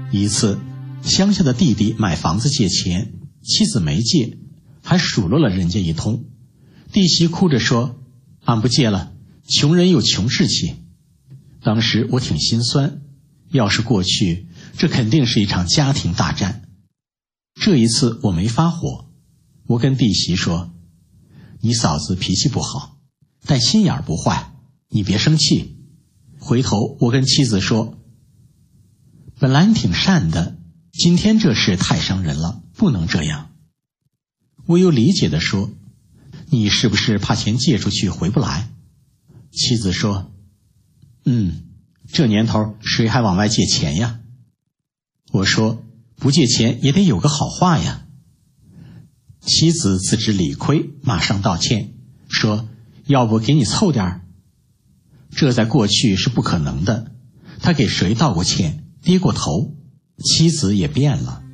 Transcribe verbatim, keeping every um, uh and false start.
一次，乡下的弟弟买房子借钱，妻子没借，还数落了人家一通。弟媳哭着说：“俺不借了，穷人有穷志气。”当时我挺心酸，要是过去，这肯定是一场家庭大战。这一次我没发火，我跟弟媳说：“你嫂子脾气不好，但心眼不坏，你别生气。”回头我跟妻子说：“本来你挺善的，今天这事太伤人了，不能这样。”我又理解地说：“你是不是怕钱借出去回不来？”妻子说：“嗯，这年头谁还往外借钱呀？”我说：“不借钱也得有个好话呀。”妻子自知理亏，马上道歉，说：“要不给你凑点儿。”这在过去是不可能的，他给谁道过歉，低过头，妻子也变了。